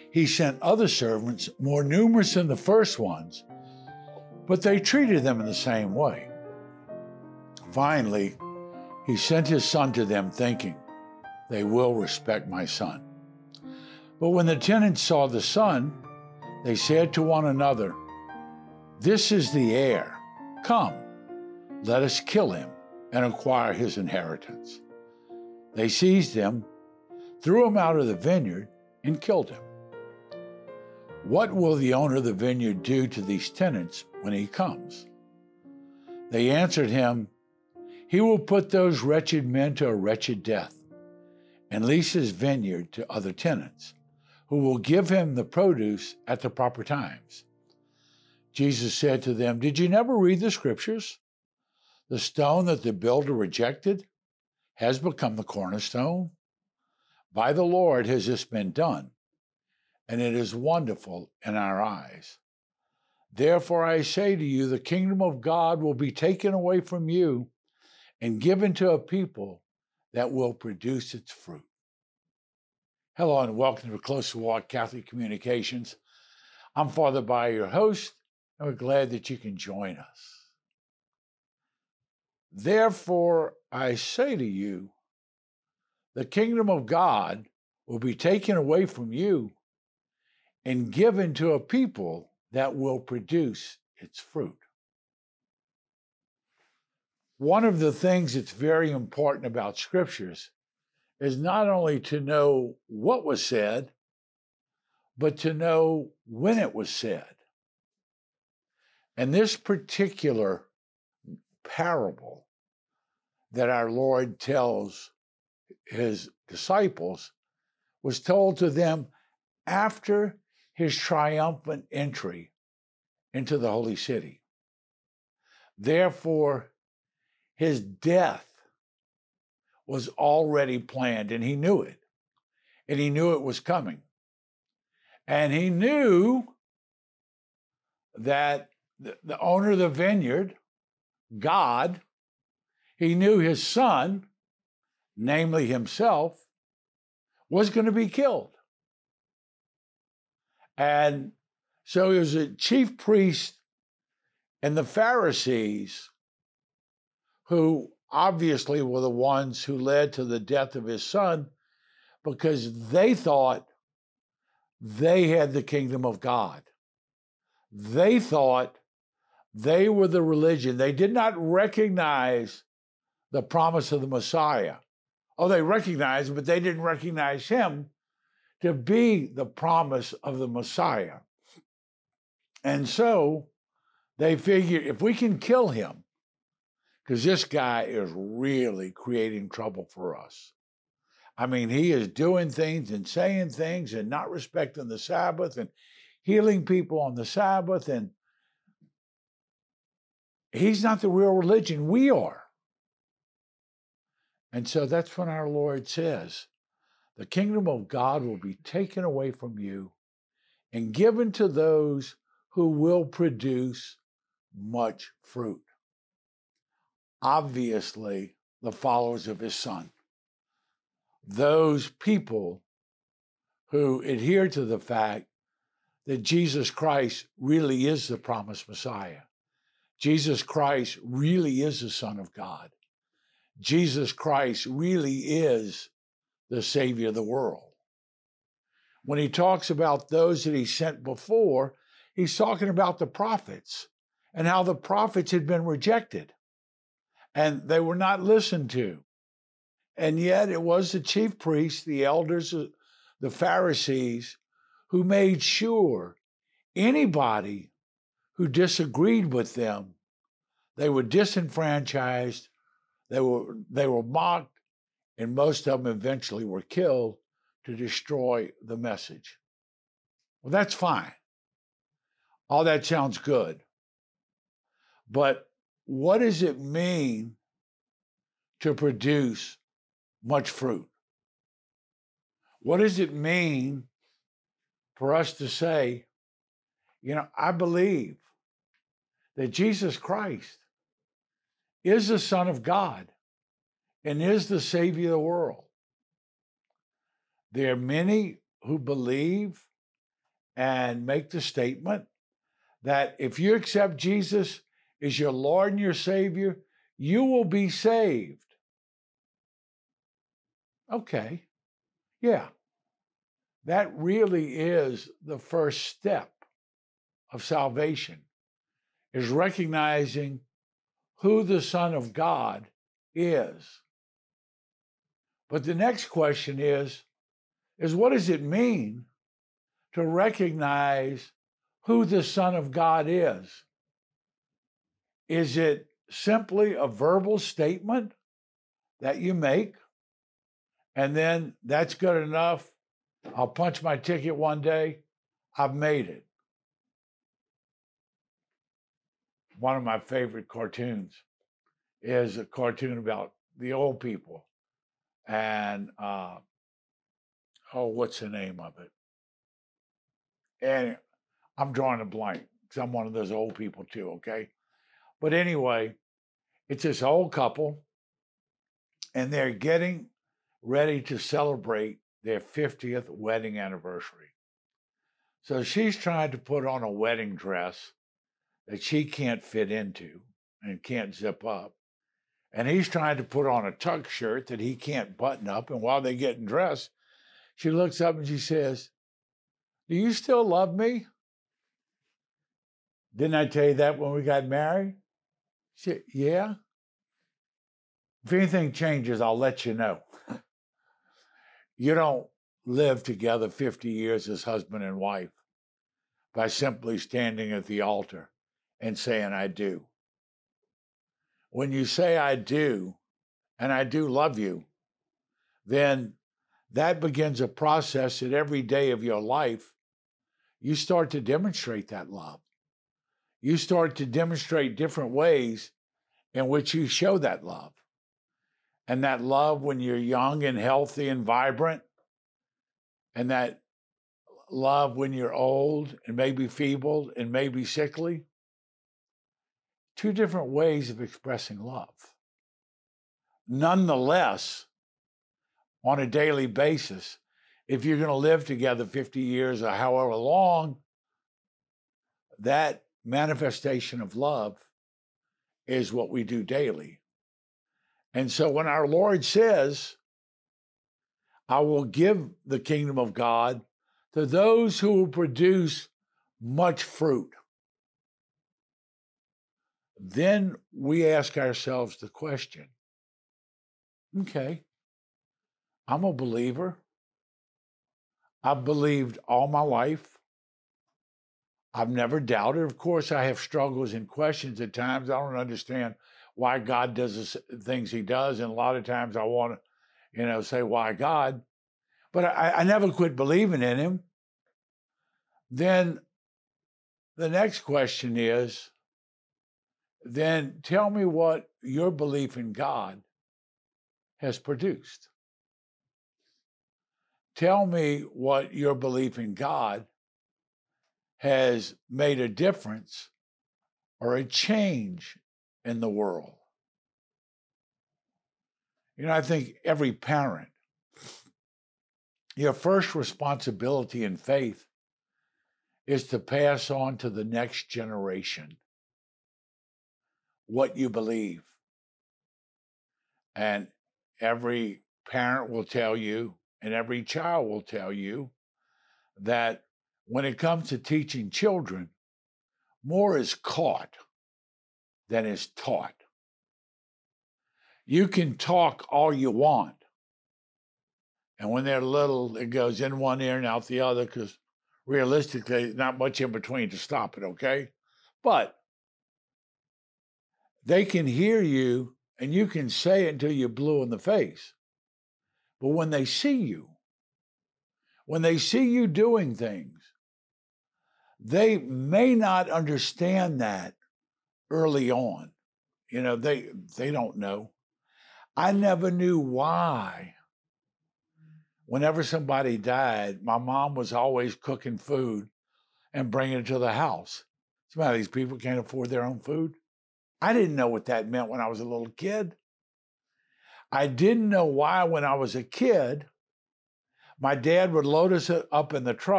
he sent other servants more numerous than the first ones, but they treated them in the same way. Finally, he sent his son to them thinking, they will respect my son. But when the tenants saw the son, they said to one another, this is the heir. Come, let us kill him and acquire his inheritance. They seized him, threw him out of the vineyard, and killed him. What will the owner of the vineyard do to these tenants when he comes? They answered him, he will put those wretched men to a wretched death and lease his vineyard to other tenants, who will give him the produce at the proper times. Jesus said to them, did you never read the scriptures? The stone that the builder rejected has become the cornerstone. By the Lord has this been done, and it is wonderful in our eyes. Therefore I say to you, the kingdom of God will be taken away from you and given to a people that will produce its fruit. Hello and welcome to Close Walk Catholic Communications. I'm Father Bayer, your host, and we're glad that you can join us. Therefore I say to you, the kingdom of God will be taken away from you and given to a people that will produce its fruit. One of the things that's very important about scriptures is not only to know what was said, but to know when it was said. And this particular parable that our Lord tells his disciples was told to them after his triumphant entry into the holy city. Therefore, his death was already planned, and he knew it. And he knew it was coming. And he knew that the owner of the vineyard, God, he knew his son, namely himself, was going to be killed. And so it was the chief priest and the Pharisees who obviously were the ones who led to the death of his son because they thought they had the kingdom of God. They thought they were the religion. They did not recognize the promise of the Messiah. Oh, they recognized, but they didn't recognize him to be the promise of the Messiah. And so they figured if we can kill him, because this guy is really creating trouble for us. I mean, he is doing things and saying things and not respecting the Sabbath and healing people on the Sabbath. And he's not the real religion. We are. And so that's when our Lord says, the kingdom of God will be taken away from you and given to those who will produce much fruit. Obviously, the followers of his son. Those people who adhere to the fact that Jesus Christ really is the promised Messiah. Jesus Christ really is the Son of God. Jesus Christ really is the Savior of the world. When he talks about those that he sent before, he's talking about the prophets and how the prophets had been rejected and they were not listened to. And yet it was the chief priests, the elders, the Pharisees, who made sure anybody who disagreed with them, they were disenfranchised, they were mocked, and most of them eventually were killed to destroy the message. Well, that's fine. All that sounds good. But what does it mean to produce much fruit? What does it mean for us to say, I believe that Jesus Christ is the Son of God and is the Savior of the world? There are many who believe and make the statement that if you accept Jesus as your Lord and your Savior, you will be saved. Okay, yeah, that really is the first step of salvation, is recognizing who the Son of God is. But the next question is what does it mean to recognize who the Son of God is? Is it simply a verbal statement that you make, and then that's good enough? I'll punch my ticket one day, I've made it. One of my favorite cartoons is a cartoon about the old people. And, what's the name of it? And I'm drawing a blank because I'm one of those old people too, okay? But anyway, it's this old couple, and they're getting ready to celebrate their 50th wedding anniversary. So she's trying to put on a wedding dress that she can't fit into and can't zip up. And he's trying to put on a tuck shirt that he can't button up. And while they're getting dressed, she looks up and she says, "Do you still love me? Didn't I tell you that when we got married?" She said, "Yeah. If anything changes, I'll let you know." You don't live together 50 years as husband and wife by simply standing at the altar and saying, "I do." When you say, "I do," and "I do love you," then that begins a process that every day of your life, you start to demonstrate that love. You start to demonstrate different ways in which you show that love. And that love when you're young and healthy and vibrant, and that love when you're old and maybe feeble and maybe sickly. Two different ways of expressing love. Nonetheless, on a daily basis, if you're going to live together 50 years or however long, that manifestation of love is what we do daily. And so when our Lord says, "I will give the kingdom of God to those who will produce much fruit," then we ask ourselves the question, okay, I'm a believer. I've believed all my life. I've never doubted. Of course, I have struggles and questions at times. I don't understand why God does the things he does. And a lot of times I want to, say, why God? But I never quit believing in him. Then the next question is, then tell me what your belief in God has produced. Tell me what your belief in God has made a difference or a change in the world. I think every parent, your first responsibility in faith is to pass on to the next generation what you believe. And every parent will tell you, and every child will tell you, that when it comes to teaching children, more is caught than is taught. You can talk all you want. And when they're little, it goes in one ear and out the other, because realistically, there's not much in between to stop it, okay? But they can hear you, and you can say it until you're blue in the face. But when they see you doing things, they may not understand that early on. They don't know. I never knew why. Whenever somebody died, my mom was always cooking food and bringing it to the house. Some of these people can't afford their own food. I didn't know what that meant when I was a little kid. I didn't know why when I was a kid, my dad would load us up in the truck